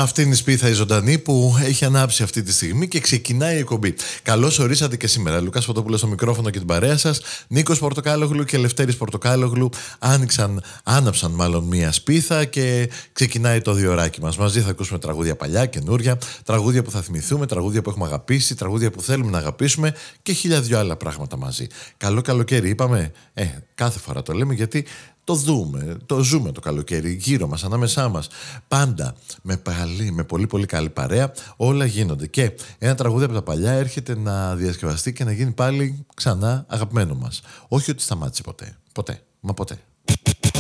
Αυτή είναι η Σπίθα η ζωντανή που έχει ανάψει αυτή τη στιγμή και ξεκινάει η εκπομπή. Καλώς ορίσατε και σήμερα. Λουκάς Φωτόπουλος στο μικρόφωνο και την παρέα σας. Νίκος Πορτοκάλογλου και Λευτέρης Πορτοκάλογλου άναψαν μάλλον μία σπίθα και ξεκινάει το διωράκι μας. Μαζί θα ακούσουμε τραγούδια παλιά, καινούρια, τραγούδια που θα θυμηθούμε, τραγούδια που έχουμε αγαπήσει, τραγούδια που θέλουμε να αγαπήσουμε και 1002 άλλα πράγματα μαζί. Καλό καλοκαίρι, είπαμε. Κάθε φορά το λέμε γιατί το ζούμε το καλοκαίρι γύρω μας, ανάμεσά μας. Πάντα με πολύ πολύ καλή παρέα όλα γίνονται. Και ένα τραγούδι από τα παλιά έρχεται να διασκευαστεί και να γίνει πάλι ξανά αγαπημένο μας. Όχι ότι σταμάτησε ποτέ. Ποτέ. Μα ποτέ.